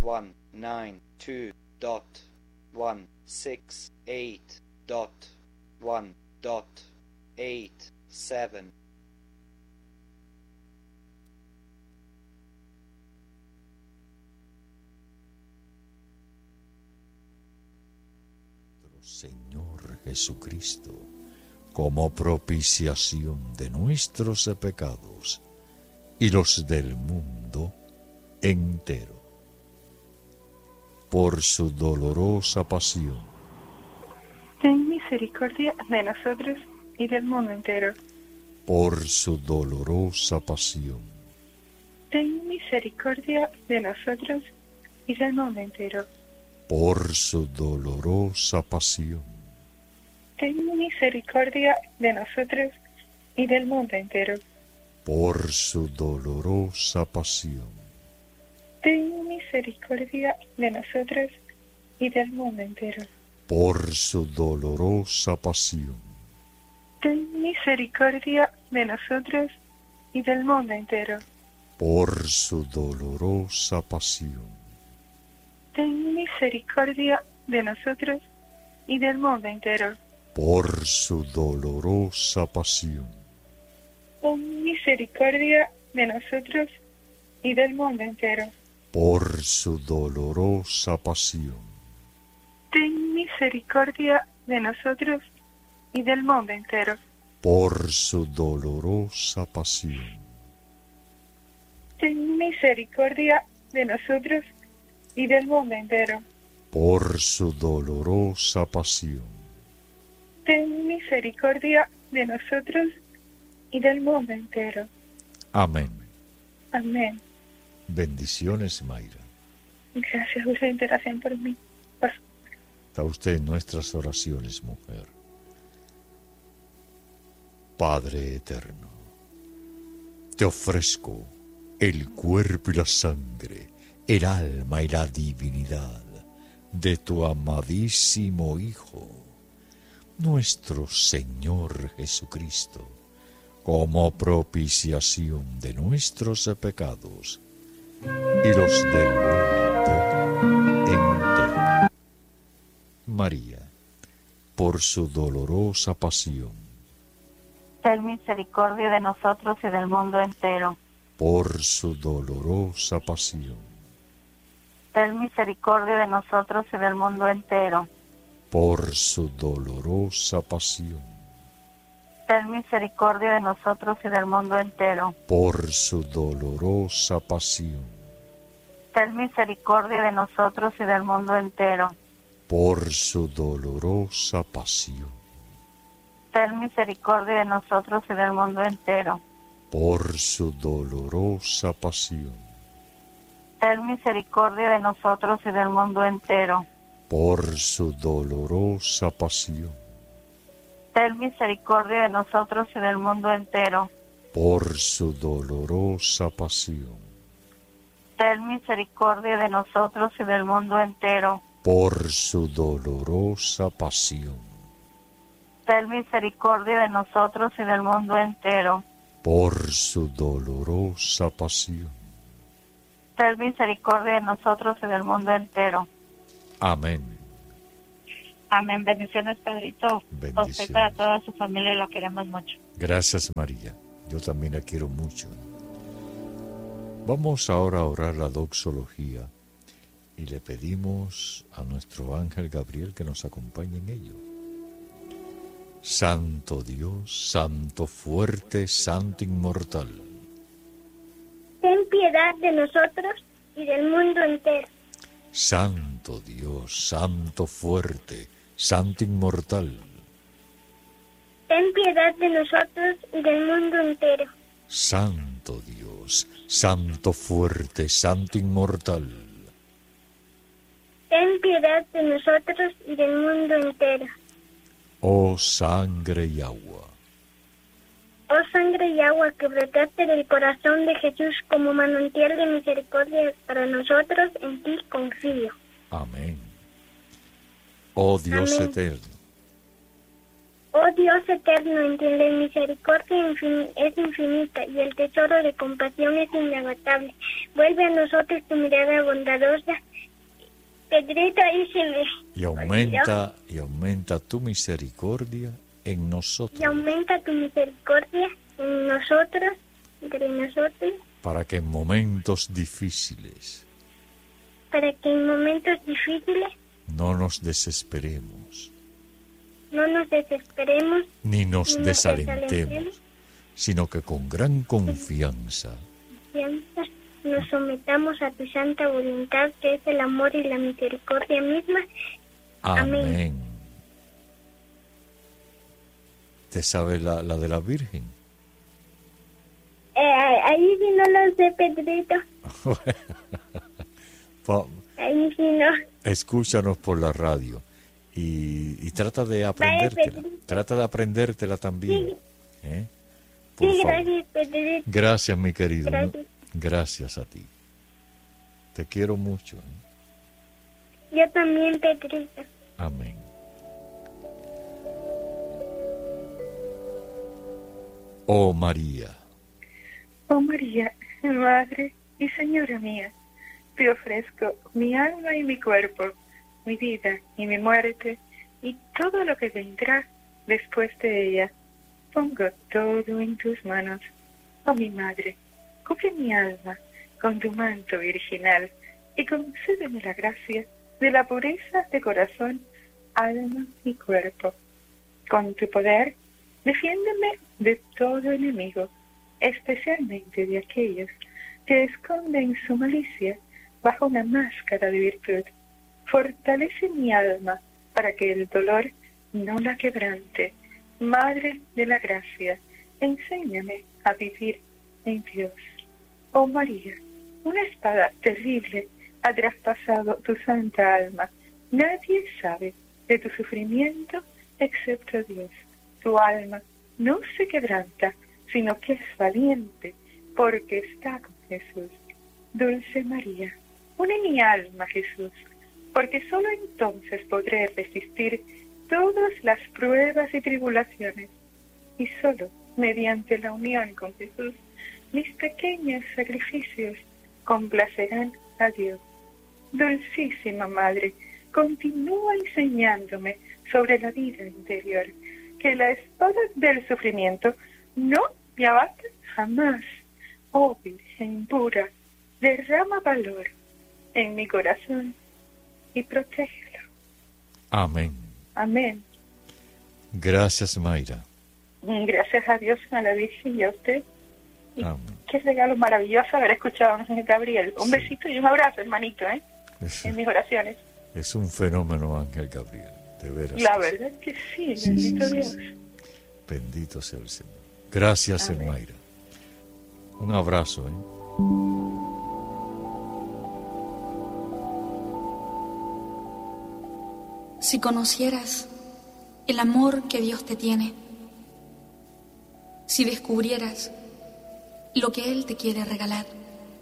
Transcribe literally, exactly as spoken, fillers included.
one nine two dot one six eight dot one dot eight seven. Señor Jesucristo, como propiciación de nuestros pecados y los del mundo entero. Por su dolorosa pasión, ten misericordia de nosotros y del mundo entero. Por su dolorosa pasión, ten misericordia de nosotros y del mundo entero. Por su dolorosa pasión, ten misericordia de nosotros y del mundo entero. Por su dolorosa pasión, ten misericordia de nosotros y del mundo entero. Por su dolorosa pasión, ten misericordia de nosotros y del mundo entero. Por su dolorosa pasión, ten misericordia de nosotros y del mundo entero. Por su dolorosa pasión, ten misericordia de nosotros y del mundo entero. Por su dolorosa pasión, ten misericordia de nosotros y del mundo entero. Por su dolorosa pasión, ten misericordia de nosotros y del mundo entero. Por su dolorosa pasión, ten misericordia de nosotros y del mundo entero. Amén. Amén. Bendiciones, Mayra. Gracias, Dulce Intercesión por mí. Pues, Está usted en nuestras oraciones, mujer. Padre eterno, te ofrezco el cuerpo y la sangre, el alma y la divinidad de tu amadísimo Hijo, nuestro Señor Jesucristo, como propiciación de nuestros pecados y los del mundo entero. María, por su dolorosa pasión, ten misericordia de nosotros y del mundo entero. por su dolorosa pasión, ten misericordia de nosotros y del mundo entero. por su dolorosa pasión, ten misericordia de nosotros y del mundo entero. por su dolorosa pasión, ten misericordia de nosotros y del mundo entero. por su dolorosa pasión, ten misericordia de nosotros y del mundo entero. por su dolorosa pasión, ten misericordia de nosotros y del mundo entero. por su dolorosa pasión, ten misericordia de nosotros y del mundo entero. por su dolorosa pasión, ten misericordia de nosotros y del mundo entero. por su dolorosa pasión, ten misericordia de nosotros y del mundo entero. por su dolorosa pasión. Ten misericordia de nosotros y del mundo entero. Amén. Amén. Bendiciones, Pedrito. Bendiciones. Usted y para toda su familia lo queremos mucho. Gracias, María. Yo también la quiero mucho. Vamos ahora a orar la doxología y le pedimos a nuestro ángel Gabriel que nos acompañe en ello. Santo Dios, Santo fuerte, Santo inmortal, ten piedad de nosotros y del mundo entero. Santo Dios, Santo fuerte, Santo inmortal, Ten piedad de nosotros y del mundo entero. Santo Dios, Santo fuerte, Santo inmortal, Ten piedad de nosotros y del mundo entero. oh sangre y agua, Oh sangre y agua que brotaste del corazón de Jesús como manantial de misericordia para nosotros, en ti confío. amén. Oh Dios Amén. eterno, Oh Dios eterno, en quien la misericordia infin- es infinita y el tesoro de compasión es inagotable, vuelve a nosotros tu mirada bondadosa. Pedrito, ahí se me... Y aumenta, y aumenta tu misericordia en nosotros. Y aumenta tu misericordia en nosotros, entre nosotros, para que en momentos difíciles para que en momentos difíciles no nos desesperemos, no nos desesperemos, ni nos ni nos desalentemos, desalentemos, sino que con gran confianza confianza, nos sometamos a tu santa voluntad, que es el amor y la misericordia misma. Amén. Amén. ¿Te sabes la, la de la Virgen? Eh, ahí sí no lo sé, Pedrito. Pa- Ahí sí no. Escúchanos por la radio y, y trata de aprendértela. Pedrito. Trata de aprendértela también. Sí. ¿eh? Por Sí, favor. gracias, Pedrito. Gracias, mi querido. Gracias. Gracias a ti. Te quiero mucho. ¿eh? Yo también, Pedrito. Amén. Oh María, Oh María, Madre y Señora mía, te ofrezco mi alma y mi cuerpo, mi vida y mi muerte, y todo lo que vendrá después de ella. Pongo todo en tus manos. Oh mi Madre, cubre mi alma con tu manto virginal y concédeme la gracia de la pureza de corazón, alma y cuerpo. Con tu poder, defiéndeme de todo enemigo, especialmente de aquellos que esconden su malicia bajo una máscara de virtud. Fortalece mi alma para que el dolor no la quebrante. Madre de la gracia, enséñame a vivir en Dios. Oh María, una espada terrible ha traspasado tu santa alma. Nadie sabe de tu sufrimiento excepto Dios. Tu alma no se quebranta, sino que es valiente, porque está con Jesús. Dulce María, une mi alma a Jesús, porque solo entonces podré resistir todas las pruebas y tribulaciones, y solo mediante la unión con Jesús, mis pequeños sacrificios complacerán a Dios. Dulcísima Madre, continúa enseñándome sobre la vida interior, que la espada del sufrimiento no me abata jamás. Oh Virgen pura, derrama valor en mi corazón y protégelo. amén. Amén. Gracias, Mayra. Gracias a Dios, a la Virgen y a usted. Y Amén. qué regalo maravilloso haber escuchado a Ángel Gabriel. Un Sí. besito y un abrazo, hermanito, ¿eh? Es, En mis oraciones. es un fenómeno, Ángel Gabriel, de veras. La que sí. verdad que sí, Sí, bendito sí, sí, Dios. sí. Bendito sea el Señor. Gracias, Amén. Mayra. Un abrazo, ¿eh? Si conocieras el amor que Dios te tiene, si descubrieras lo que Él te quiere regalar,